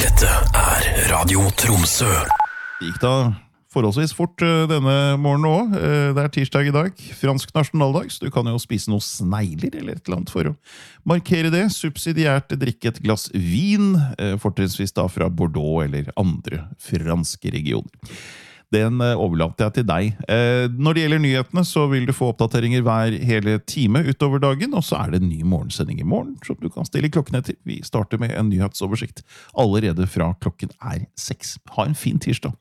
Dette Radio Tromsø. Gikk da forholdsvis fort denne morgenen også. Det tirsdag i dag, fransk nasjonaldag, så du kan jo spise noe snegler eller et eller annet for å markere det. Subsidiært drikke et glass vin, fortrinnsvis da fra Bordeaux eller andre franske regioner. Den overlater jeg til deg. Når det gjelder nyhetene, så vil du få oppdateringer hver hele time utover dagen, og så det en ny morgensending i morgen, som du kan stille klokken etter. Vi starter med en nyhetsoversikt allerede fra klokken 6. Ha en fin tirsdag.